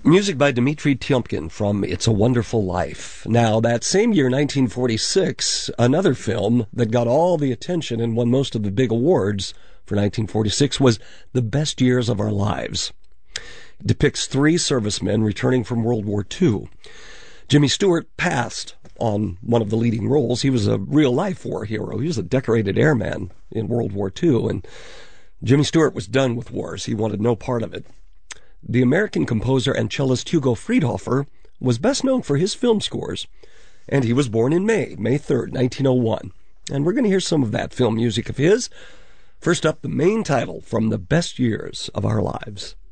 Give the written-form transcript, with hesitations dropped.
Music by Dmitri Tiomkin from It's a Wonderful Life. Now, that same year, 1946, another film that got all the attention and won most of the big awards for 1946 was The Best Years of Our Lives. It depicts three servicemen returning from World War II. Jimmy Stewart passed on one of the leading roles. He was a real-life war hero. He was a decorated airman in World War II, and Jimmy Stewart was done with wars. He wanted no part of it. The American composer and cellist Hugo Friedhofer was best known for his film scores, and he was born in May 3rd, 1901. And we're going to hear some of that film music of his. First up, the main title from The Best Years of Our Lives.